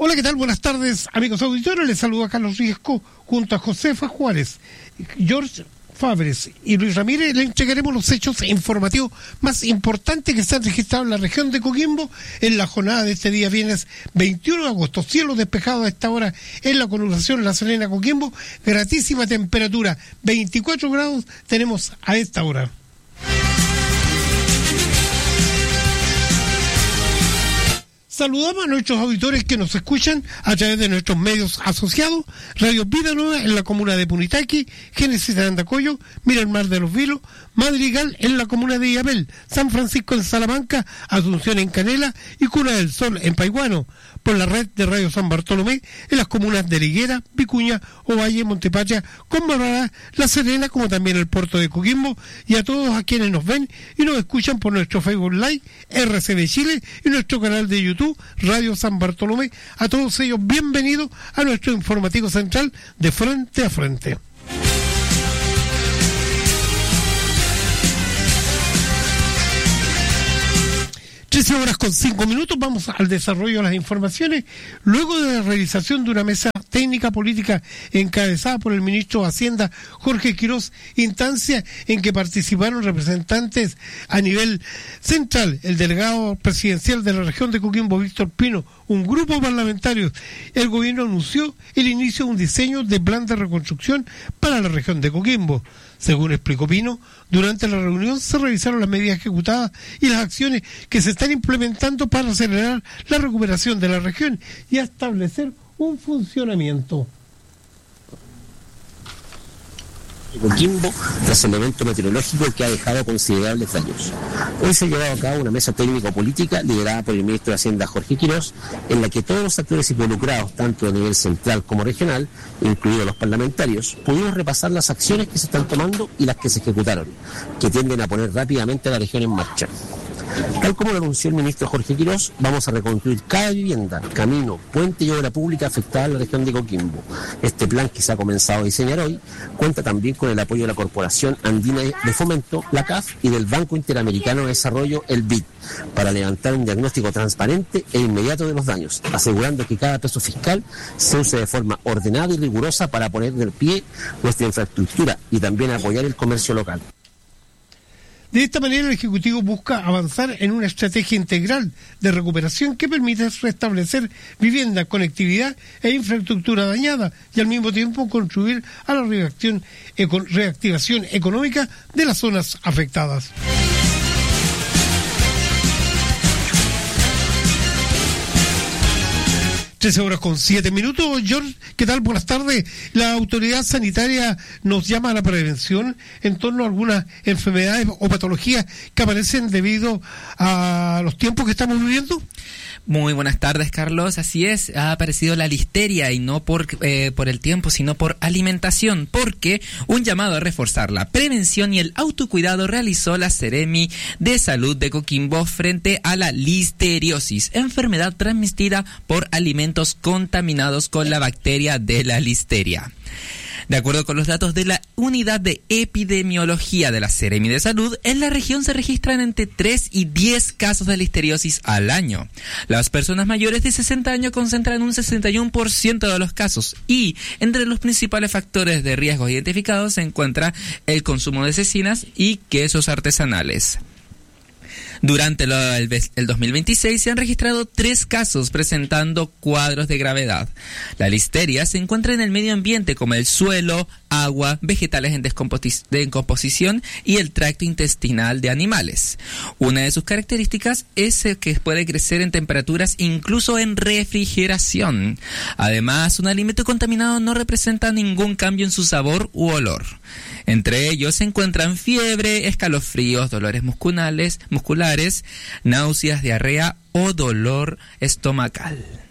Hola, ¿qué tal? Buenas tardes, amigos auditores. Les saluda Carlos Riesco junto a Josefa Juárez, George Fabres y Luis Ramírez. Le entregaremos los hechos informativos más importantes que se han registrado en la región de Coquimbo en la jornada de este día viernes 21 de agosto. Cielo despejado a esta hora en la conurbación La Serena, Coquimbo. Gratísima temperatura, 24 grados tenemos a esta hora. Saludamos a nuestros auditores que nos escuchan a través de nuestros medios asociados: Radio Vida Nueva en la comuna de Punitaqui, Génesis de Andacoyo, Miramar de los Vilos, Madrigal en la comuna de Illapel, San Francisco en Salamanca, Asunción en Canela y Cuna del Sol en Paiguano, por la red de Radio San Bartolomé en las comunas de Liguera, Vicuña, Ovalle, Montepacha, Combará, La Serena, como también el puerto de Coquimbo, y a todos a quienes nos ven y nos escuchan por nuestro Facebook Live, RCB Chile, y nuestro canal de YouTube, Radio San Bartolomé. A todos ellos, bienvenidos a nuestro informativo central de Frente a Frente. 13:05, vamos al desarrollo de las informaciones. Luego de la realización de una mesa técnica política encabezada por el ministro de Hacienda, Jorge Quirós, instancia en que participaron representantes a nivel central, el delegado presidencial de la región de Coquimbo, Víctor Pino, un grupo parlamentario, el gobierno anunció el inicio de un diseño de plan de reconstrucción para la región de Coquimbo. Según explicó Pino, durante la reunión se revisaron las medidas ejecutadas y las acciones que se están implementando para acelerar la recuperación de la región y establecer un funcionamiento. Coquimbo tras el evento meteorológico que ha dejado considerables daños. Hoy se ha llevado a cabo una mesa técnico-política liderada por el ministro de Hacienda, Jorge Quirós, en la que todos los actores involucrados, tanto a nivel central como regional, incluidos los parlamentarios, pudimos repasar las acciones que se están tomando y las que se ejecutaron, que tienden a poner rápidamente a la región en marcha. Tal como lo anunció el ministro Jorge Quirós, vamos a reconstruir cada vivienda, camino, puente y obra pública afectada en la región de Coquimbo. Este plan, que se ha comenzado a diseñar hoy, cuenta también con el apoyo de la Corporación Andina de Fomento, la CAF, y del Banco Interamericano de Desarrollo, el BID, para levantar un diagnóstico transparente e inmediato de los daños, asegurando que cada peso fiscal se use de forma ordenada y rigurosa para poner de pie nuestra infraestructura y también apoyar el comercio local. De esta manera, el Ejecutivo busca avanzar en una estrategia integral de recuperación que permita restablecer vivienda, conectividad e infraestructura dañada y al mismo tiempo contribuir a la reactivación económica de las zonas afectadas. 13:07. George, ¿qué tal? Buenas tardes. La autoridad sanitaria nos llama a la prevención en torno a algunas enfermedades o patologías que aparecen debido a los tiempos que estamos viviendo. Muy buenas tardes, Carlos. Así es, ha aparecido la listeria y no por el tiempo, sino por alimentación, porque un llamado a reforzar la prevención y el autocuidado realizó la Seremi de Salud de Coquimbo frente a la listeriosis, enfermedad transmitida por alimentos contaminados con la bacteria de la listeria. De acuerdo con los datos de la Unidad de Epidemiología de la Seremi de Salud, en la región se registran entre 3 y 10 casos de listeriosis al año. Las personas mayores de 60 años concentran un 61% de los casos y entre los principales factores de riesgo identificados se encuentra el consumo de cecinas y quesos artesanales. Durante el 2026 se han registrado 3 casos presentando cuadros de gravedad. La listeria se encuentra en el medio ambiente como el suelo, agua, vegetales en descomposición y el tracto intestinal de animales. Una de sus características es que puede crecer en temperaturas incluso en refrigeración. Además, un alimento contaminado no representa ningún cambio en su sabor u olor. Entre ellos se encuentran fiebre, escalofríos, dolores musculares, náuseas, diarrea o dolor estomacal.